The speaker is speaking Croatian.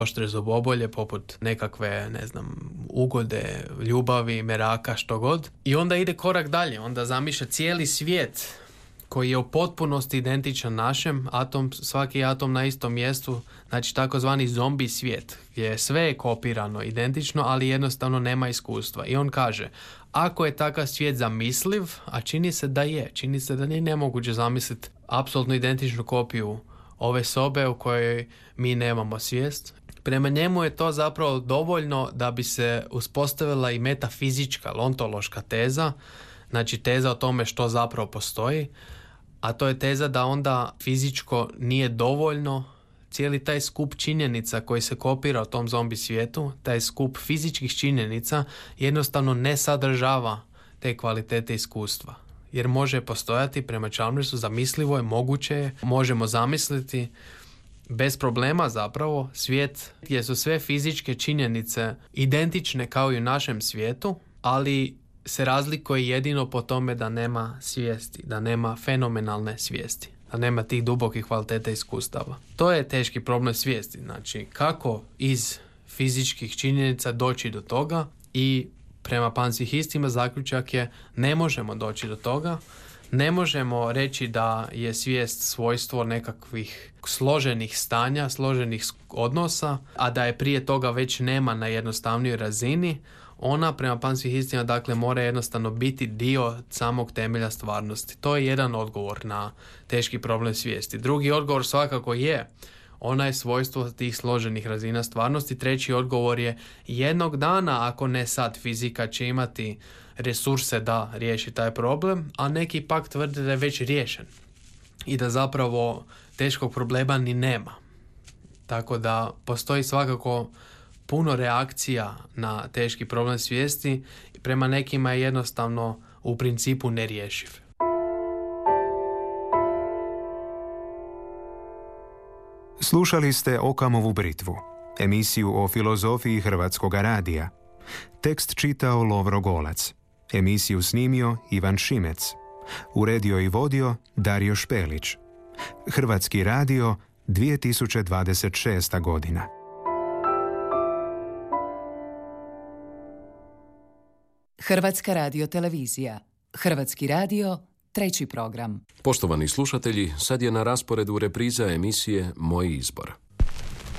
oštre zubobolje poput nekakve, ne znam, ugode, ljubavi, meraka, što god. I onda ide korak dalje, onda zamišlja cijeli svijet koji je u potpunosti identičan našem, svaki atom na istom mjestu, znači takozvani zombi svijet, gdje sve je kopirano, identično, ali jednostavno nema iskustva. I on kaže, ako je takav svijet zamisliv, a čini se da nije nemoguće zamisliti apsolutno identičnu kopiju ove sobe u kojoj mi nemamo svijest, prema njemu je to zapravo dovoljno da bi se uspostavila i metafizička, ontološka teza, znači teza o tome što zapravo postoji, a to je teza da onda fizičko nije dovoljno cijeli taj skup činjenica koji se kopira u tom zombi svijetu, taj skup fizičkih činjenica jednostavno ne sadržava te kvalitete iskustva. Jer može postojati, prema Chalmersu, zamislivo je, moguće je, možemo zamisliti bez problema zapravo svijet gdje su sve fizičke činjenice identične kao i u našem svijetu, ali se razlikuje jedino po tome da nema svijesti, da nema fenomenalne svijesti, da nema tih dubokih kvaliteta iskustava. To je teški problem svijesti, znači kako iz fizičkih činjenica doći do toga i prema panpsihistima zaključak je ne možemo doći do toga, ne možemo reći da je svijest svojstvo nekakvih složenih stanja, složenih odnosa, a da je prije toga već nema na jednostavnijoj razini. Ona prema panpsihistima dakle mora jednostavno biti dio samog temelja stvarnosti. To je jedan odgovor na teški problem svijesti. Drugi odgovor svakako je ona je svojstvo tih složenih razina stvarnosti. Treći odgovor je jednog dana, ako ne sad, fizika će imati resurse da riješi taj problem, a neki pak tvrde da je već riješen i da zapravo teškog problema ni nema. Tako da postoji svakako puno reakcija na teški problem svijesti i prema nekima je jednostavno u principu nerješiv. Slušali ste Okamovu britvu, emisiju o filozofiji Hrvatskoga radija. Tekst čitao Lovro Golac, emisiju snimio Ivan Šimec, uredio i vodio Dario Špelić. Hrvatski radio, 2026. godina. Hrvatska radiotelevizija. Hrvatski radio, 3. program. Poštovani slušatelji, sad je na rasporedu repriza emisije Moj izbor.